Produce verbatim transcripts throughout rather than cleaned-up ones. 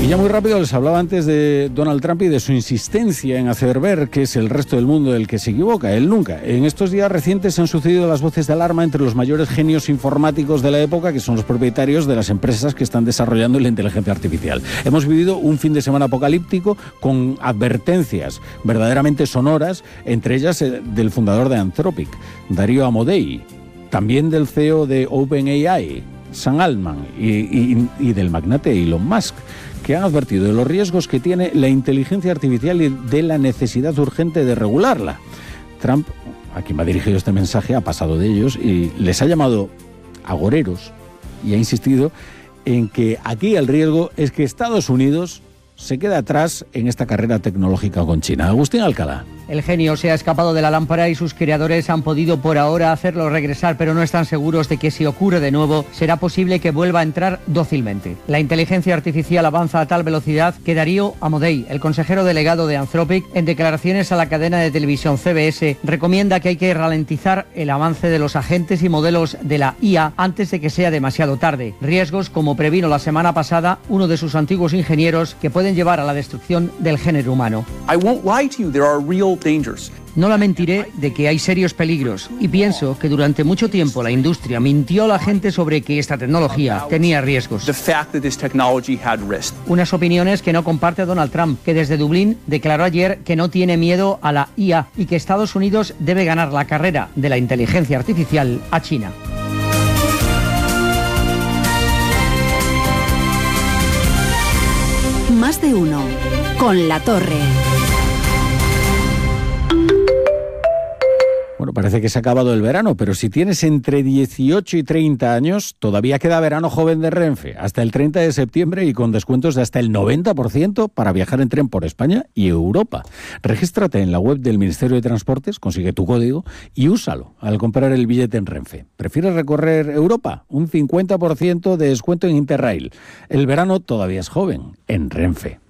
ya muy rápido les hablaba antes de Donald Trump y de su insistencia en hacer ver que es el resto del mundo el que se equivoca, él nunca. En estos días recientes se han sucedido las voces de alarma entre los mayores genios informáticos de la época, que son los propietarios de las empresas que están desarrollando la inteligencia artificial. Hemos vivido un fin de semana apocalíptico con advertencias verdaderamente sonoras, entre ellas del fundador de Anthropic, Darío Amodei, también del C E O de OpenAI, Sam Altman, y, y, y del magnate Elon Musk, que han advertido de los riesgos que tiene la inteligencia artificial y de la necesidad urgente de regularla. Trump, a quien va dirigido este mensaje, ha pasado de ellos y les ha llamado agoreros y ha insistido en que aquí el riesgo es que Estados Unidos se quede atrás en esta carrera tecnológica con China. Agustín Alcalá. El genio se ha escapado de la lámpara y sus creadores han podido por ahora hacerlo regresar, pero no están seguros de que si ocurre de nuevo será posible que vuelva a entrar dócilmente. La inteligencia artificial avanza a tal velocidad que Darío Amodei, el consejero delegado de Anthropic, en declaraciones a la cadena de televisión C B S, recomienda que hay que ralentizar el avance de los agentes y modelos de la I A antes de que sea demasiado tarde. Riesgos como previno la semana pasada uno de sus antiguos ingenieros que pueden llevar a la destrucción del género humano. I won't lie to you, there are real dangers. No la mentiré de que hay serios peligros y pienso que durante mucho tiempo la industria mintió a la gente sobre que esta tecnología tenía riesgos. The fact that this technology had risk. Unas opiniones que no comparte Donald Trump, que desde Dublín declaró ayer que no tiene miedo a la I A y que Estados Unidos debe ganar la carrera de la inteligencia artificial a China. Más de uno con La Torre. Bueno, parece que se ha acabado el verano, pero si tienes entre dieciocho y treinta años, todavía queda verano joven de Renfe, hasta el treinta de septiembre y con descuentos de hasta el noventa por ciento para viajar en tren por España y Europa. Regístrate en la web del Ministerio de Transportes, consigue tu código y úsalo al comprar el billete en Renfe. ¿Prefieres recorrer Europa? Un cincuenta por ciento de descuento en Interrail. El verano todavía es joven en Renfe.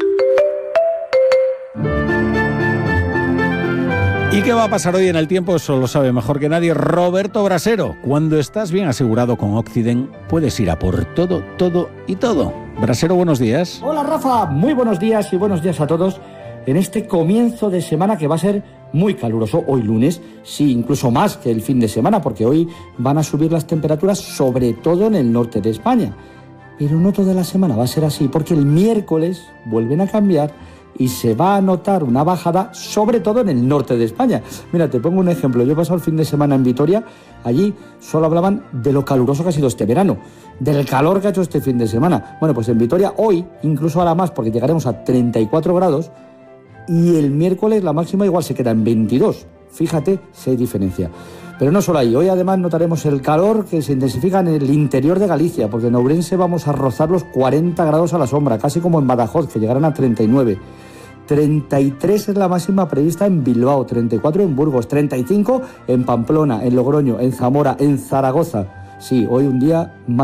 ¿Y qué va a pasar hoy en el tiempo? Eso lo sabe mejor que nadie Roberto Brasero. Cuando estás bien asegurado con Occident, puedes ir a por todo, todo y todo. Brasero, buenos días. Hola Rafa, muy buenos días y buenos días a todos en este comienzo de semana que va a ser muy caluroso. Hoy lunes, sí, incluso más que el fin de semana, porque hoy van a subir las temperaturas, sobre todo en el norte de España. Pero no toda la semana va a ser así, porque el miércoles vuelven a cambiar y se va a notar una bajada, sobre todo en el norte de España. Mira, te pongo un ejemplo. Yo he pasado el fin de semana en Vitoria. Allí solo hablaban de lo caluroso que ha sido este verano, del calor que ha hecho este fin de semana. Bueno, pues en Vitoria hoy, incluso ahora más, porque llegaremos a treinta y cuatro grados, y el miércoles la máxima igual se queda en veintidós. Fíjate si hay diferencia. Pero no solo ahí, hoy además notaremos el calor que se intensifica en el interior de Galicia, porque en Ourense vamos a rozar los cuarenta grados a la sombra, casi como en Badajoz, que llegarán a treinta y nueve. treinta y tres es la máxima prevista en Bilbao, treinta y cuatro en Burgos, treinta y cinco en Pamplona, en Logroño, en Zamora, en Zaragoza. Sí, hoy un día más